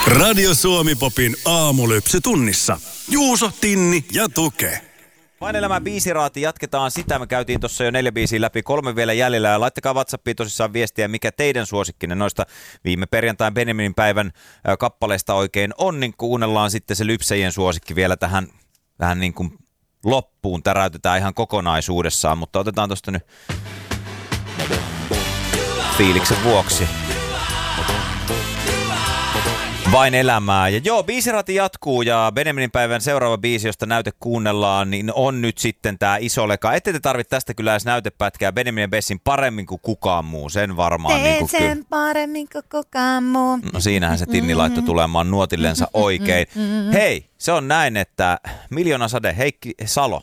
Radio Suomi Popin aamulypsy tunnissa. Juuso, Tinni ja Tuke. Vain elämä biisiraati, jatketaan sitä. Me käytiin tuossa jo 4 biisiä läpi, 3 vielä jäljellä. Ja laittakaa WhatsAppiin tosissaan viestiä, mikä teidän suosikkinen noista viime perjantain Benjaminin päivän kappaleista oikein on. Niin kuunnellaan sitten se lypsäjien suosikki vielä tähän vähän niin kuin loppuun. Täräytetään ihan kokonaisuudessaan, mutta otetaan tuosta nyt fiiliksen vuoksi. Vain elämää. Ja joo, biisirati jatkuu ja Benjaminin päivän seuraava biisi, josta näyte kuunnellaan, niin on nyt sitten tää Iso Leka. Ette te tarvitse tästä kyllä edes näytepätkää Benjamin Bessin paremmin kuin kukaan muu, sen varmaan. Teen niin sen kyllä paremmin kuin kukaan muu. No siinähän se Tinni laittoi tulemaan nuotillensa oikein. Hei, se on näin, että Miljoonasäde Heikki Salo